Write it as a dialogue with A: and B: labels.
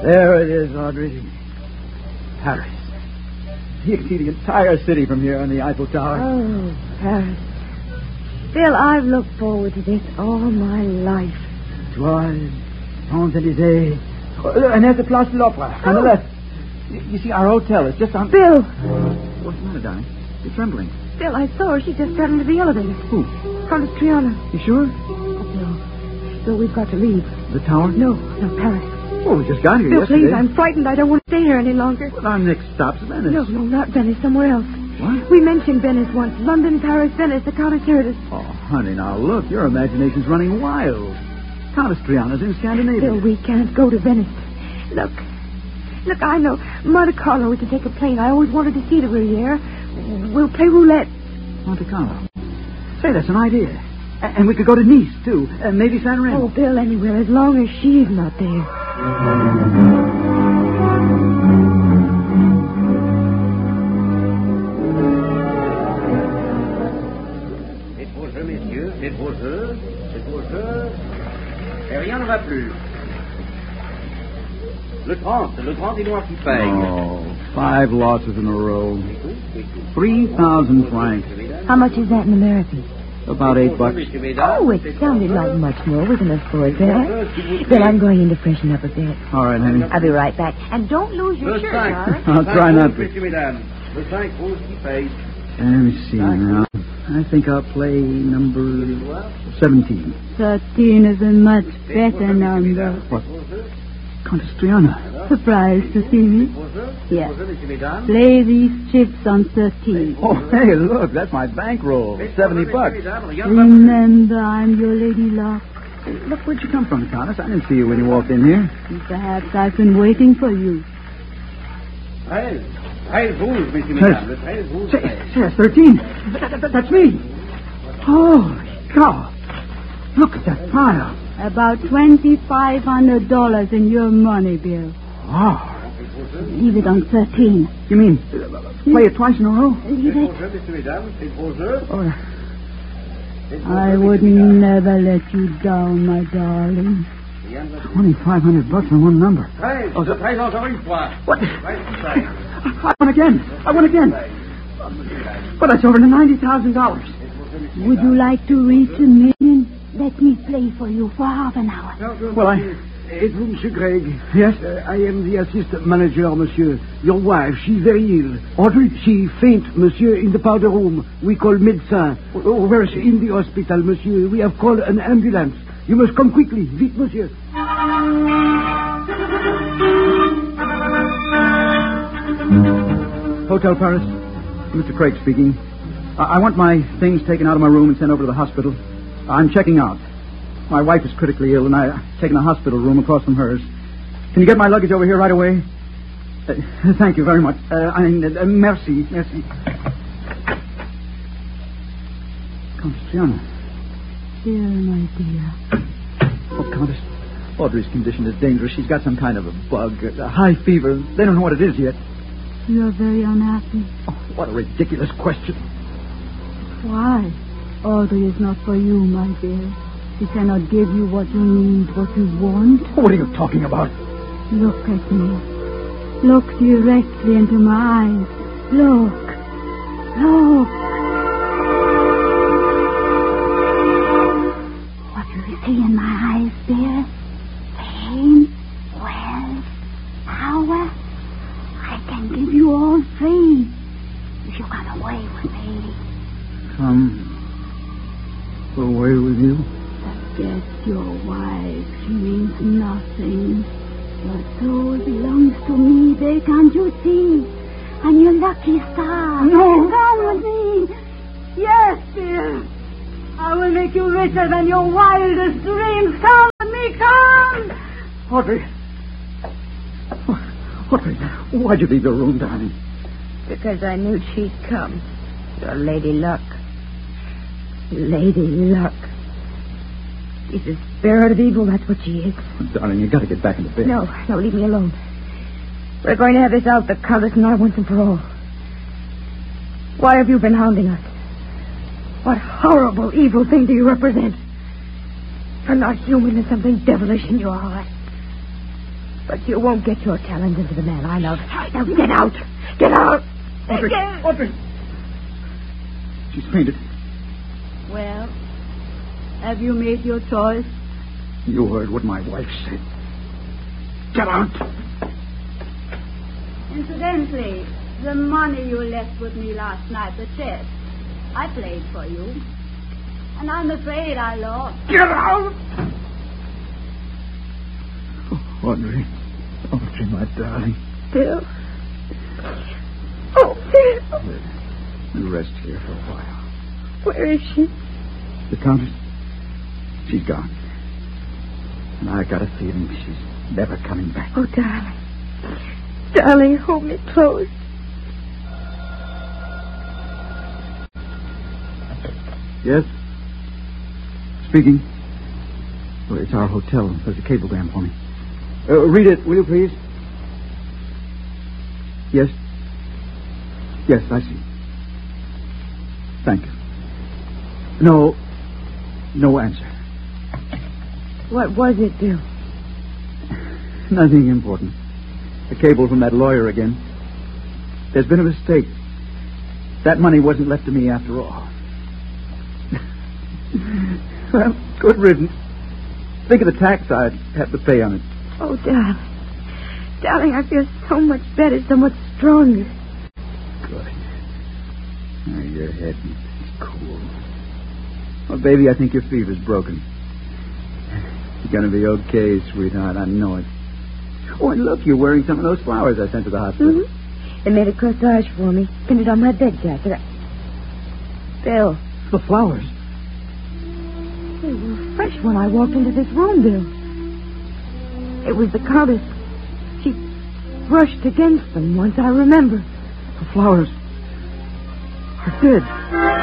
A: There it is, Audrey. Paris. You can see the entire city from here on the Eiffel Tower.
B: Oh, Paris. Bill, I've looked forward to this all my life.
A: Toiles, Champs-Élysées. And there's the Place de l'Opera on the left. You see, our hotel is just on...
B: Bill!
A: What's the matter, darling? You're trembling.
B: Bill, I saw her. She just got into the elevator.
A: Who?
B: Countess Triana.
A: You sure?
B: Bill, we've got to leave.
A: The tower?
B: No, Paris.
A: Oh, we just got here
B: Bill,
A: yesterday.
B: please, I'm frightened. I don't want to stay here any longer.
A: Well, our next stop's Venice.
B: No, not Venice. Somewhere else.
A: What?
B: We mentioned Venice once. London, Paris, Venice. The Countess heard us.
A: Oh, honey, now look. Your imagination's running wild. Countess Triana's in Scandinavia.
B: Bill, we can't go to Venice. Look, I know. Monte Carlo, we can take a plane. I always wanted to see the Riviera. We'll play roulette.
A: Monte Carlo. Say, that's an idea. And we could go to Nice, too. And maybe San Remo.
B: Oh, Bill, anywhere, as long as she's not there.
C: C'est pour eux, messieurs. C'est pour eux. C'est pour eux. Et rien ne va plus. Le 30 est noir qui paye.
A: Oh, 5 losses in a row. 3,000 francs.
B: How much is that in American?
A: About $8.
B: Oh, it sounded like much more. We can afford that. Bill, I'm going in to freshen up a bit.
A: All right, honey.
B: I'll be right back. And don't lose your shirt, darling.
A: I'll try not to.
C: Le 5 rouge qui paye.
A: Let me see now. I think I'll play number 17.
D: 13 is a much better number.
A: What? Countess Triana.
D: Surprised to see me? Yes. Play these chips on 13.
A: Oh, hey, look, that's my bankroll. $70.
D: Remember, I'm your lady luck.
A: Look, where'd you come from, Countess? I didn't see you when you walked in here.
D: Perhaps I've been waiting for you.
C: 13 rouge, messieurs, mesdames. Le 13 rouge
A: Say,
C: paye.
A: that's 13. That's me. Holy cow. Look at that pile.
D: About $2,500 in your money, Bill.
A: Wow.
D: Leave it on 13.
A: You mean play it twice in a row?
D: Leave it.
C: Messieurs, mesdames. C'est pour eux.
D: I would never let you down, my darling.
A: $2,500 on one number.
C: 13, je paye encore une fois.
A: What?
C: 13 qui paye.
A: I won again. But that's over $90,000.
D: Would you like to reach $1 million? Let me play for you for half an hour.
A: Well,
E: It's Monsieur Craig.
A: Yes?
E: I am the assistant manager, monsieur. Your wife, she's very ill.
A: Audrey?
E: She faint, monsieur, in the powder room. We call médecin.
A: Oh, where is she?
E: In the hospital, monsieur. We have called an ambulance. You must come quickly. Vite, monsieur.
A: Hotel Paris. Mr. Craig speaking. I want my things taken out of my room and sent over to the hospital. I'm checking out. My wife is critically ill, and I've taken a hospital room across from hers. Can you get my luggage over here right away? Thank you very much. Merci. Countess Triana.
D: Dear, my dear.
A: Oh, Countess. Audrey's condition is dangerous. She's got some kind of a bug, a high fever. They don't know what it is yet.
D: You're very unhappy.
A: Oh, what a ridiculous question.
D: Why? Audrey is not for you, my dear. She cannot give you what you need, what you want.
A: What are you talking about?
D: Look at me. Look directly into my eyes. Look. What do you see in my eyes, dear? Fame, wealth, power. I can give you all three if you come away with me.
A: Come away with you?
D: Forget your wife. She means nothing. Your soul belongs to me, Bill, can't you see? I'm your lucky star.
A: No.
D: Come with me. Yes, Bill. I will make you richer than your wildest dreams. Come with me, come.
A: Audrey, why'd you leave the room, darling?
B: Because I knew she'd come. Your Lady Luck. Lady Luck. She's a spirit of evil, that's what she is.
A: Darling, you got to get back into bed.
B: No, leave me alone. We're going to have this out, the Countess and I, once and for all. Why have you been hounding us? What horrible, evil thing do you represent? You're not human. There's something devilish in your heart. But you won't get your talons into the man I love. Now get out. Get out.
A: Audrey. She's fainted.
D: Well, have you made your choice?
A: You heard what my wife said. Get out.
D: Incidentally, the money you left with me last night, the chest, I played for you. And I'm afraid I lost.
A: Get out! Oh, Audrey. Audrey, my darling.
B: Bill. Oh, Bill.
A: We'll rest here for a while.
B: Where is she?
A: The Countess? She's gone. And I got a feeling she's never coming back.
B: Oh, darling. Darling, hold me close.
A: Yes? Speaking. Well, it's our hotel. There's a cablegram for me. Read it, will you, please? Yes? Yes, I see. Thank you. No answer.
B: What was it, Bill?
A: Nothing important. The cable from that lawyer again. There's been a mistake. That money wasn't left to me after all. Well, good riddance. Think of the tax I'd have to pay on it.
B: Oh, darling. Darling, I feel so much better, so much stronger.
A: Good. Now, your head is cool. Well, baby, I think your fever's broken. You're going to be okay, sweetheart. I know it. Oh, and look, you're wearing some of those flowers I sent to the hospital.
B: Mm-hmm. They made a corsage for me. Pinned it on my bed jacket. Bill.
A: The flowers?
B: They were fresh when I walked into this room, Bill. It was the Countess. She brushed against them once, I remember.
A: The flowers are dead.